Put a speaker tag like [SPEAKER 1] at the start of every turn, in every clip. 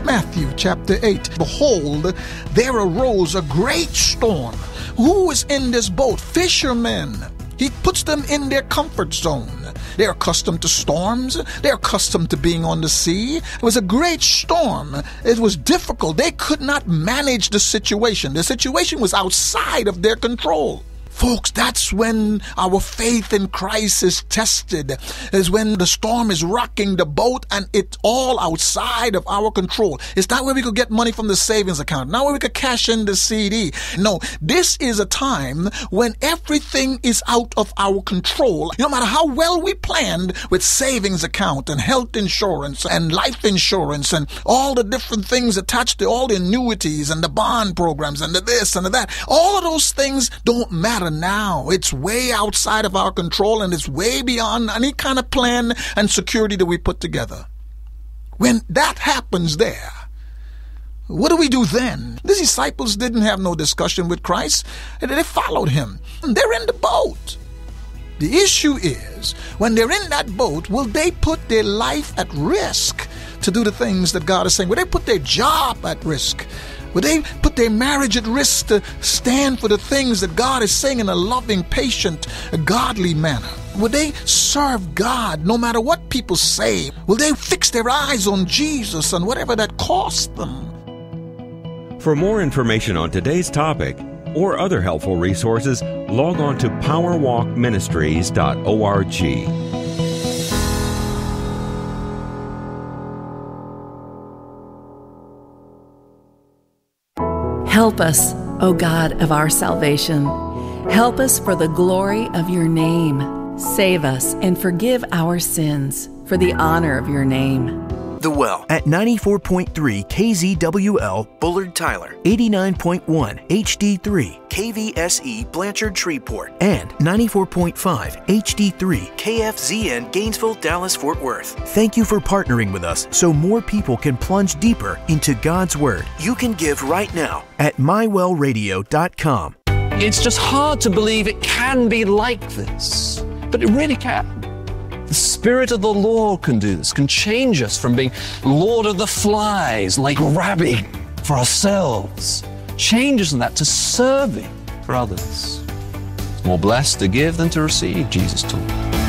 [SPEAKER 1] Matthew chapter 8. Behold, there arose a great storm. Who was in this boat? Fishermen. He puts them in their comfort zone. They're accustomed to storms. They're accustomed to being on the sea. It was a great storm. It was difficult. They could not manage the situation. The situation was outside of their control. Folks, that's when our faith in Christ is tested, is when the storm is rocking the boat and it's all outside of our control. It's not where we could get money from the savings account, not where we could cash in the CD. No, this is a time when everything is out of our control. No matter how well we planned with savings account and health insurance and life insurance and all the different things attached to all the annuities and the bond programs and the this and the that, all of those things don't matter now. It's way outside of our control and it's way beyond any kind of plan and security that we put together. When that happens there, what do we do then? The disciples didn't have no discussion with Christ. They followed him. They're in the boat. The issue is, when they're in that boat, will they put their life at risk to do the things that God is saying? Will they put their job at risk? Would they put their marriage at risk to stand for the things that God is saying in a loving, patient, godly manner? Would they serve God no matter what people say? Will they fix their eyes on Jesus and whatever that costs them?
[SPEAKER 2] For more information on today's topic or other helpful resources, log on to powerwalkministries.org.
[SPEAKER 3] Help us, O God of our salvation. Help us for the glory of your name. Save us and forgive our sins for the honor of your name.
[SPEAKER 4] The Well at 94.3 KZWL Bullard Tyler, 89.1 HD3 KVSE Blanchard Shreveport, and 94.5 HD3 KFZN Gainesville, Dallas, Fort Worth. Thank you for partnering with us so more people can plunge deeper into God's Word. You can give right now at mywellradio.com.
[SPEAKER 5] It's just hard to believe it can be like this, but it really can. The Spirit of the Lord can do this, can change us from being Lord of the Flies, like grabbing for ourselves. Change us in that to serving for others. It's more blessed to give than to receive, Jesus taught.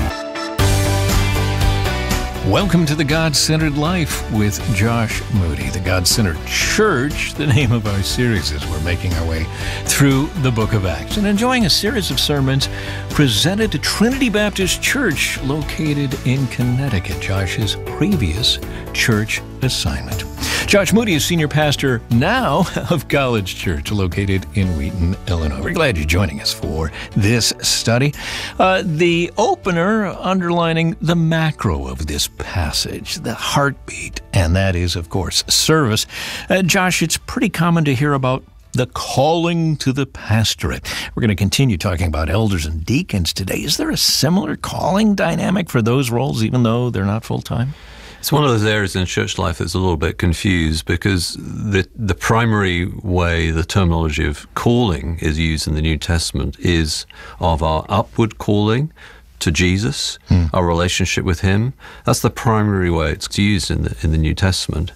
[SPEAKER 6] Welcome to the God-Centered Life with Josh Moody. The God-Centered Church, the name of our series as we're making our way through the book of Acts and enjoying a series of sermons presented to Trinity Baptist Church located in Connecticut, Josh's previous church assignment. Josh Moody is senior pastor now of College Church located in Wheaton, Illinois. We're glad you're joining us for this study. The opener underlining the macro of this passage, the heartbeat, and that is, of course, service. Josh, it's pretty common to hear about the calling to the pastorate. We're going to continue talking about elders and deacons today. Is there a similar calling dynamic for those roles, even though they're not full-time?
[SPEAKER 7] It's one of those areas in church life that's a little bit confused because the primary way the terminology of calling is used in the New Testament is of our upward calling to Jesus, our relationship with Him. That's the primary way it's used in the New Testament.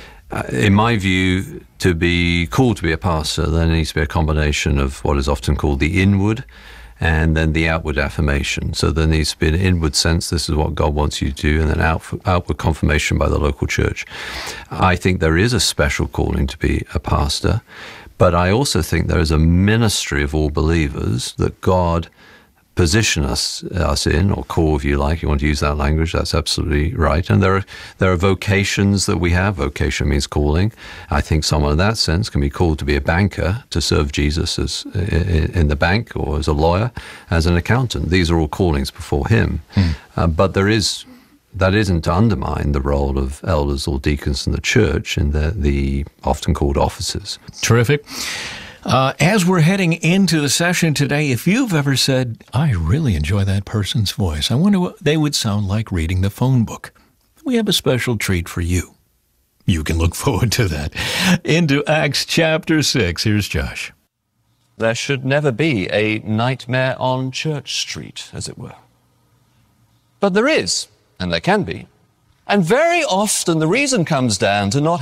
[SPEAKER 7] In my view, to be called to be a pastor, there needs to be a combination of what is often called the inward and then the outward affirmation. So there needs to be an inward sense, this is what God wants you to do, and then outward confirmation by the local church. I think there is a special calling to be a pastor, but I also think there is a ministry of all believers that God position us in, or call, if you like, you want to use that language, that's absolutely right. And there are vocations that we have. Vocation means calling. I think someone in that sense can be called to be a banker, to serve Jesus as in the bank, or as a lawyer, as an accountant. These are all callings before Him. But that isn't to undermine the role of elders or deacons in the church in the often called offices.
[SPEAKER 6] Terrific. As we're heading into the session today, if you've ever said, I really enjoy that person's voice, I wonder what they would sound like reading the phone book, we have a special treat for you. You can look forward to that. Into Acts chapter 6. Here's Josh.
[SPEAKER 5] There should never be a nightmare on Church Street, as it were. But there is, and there can be. And very often the reason comes down to not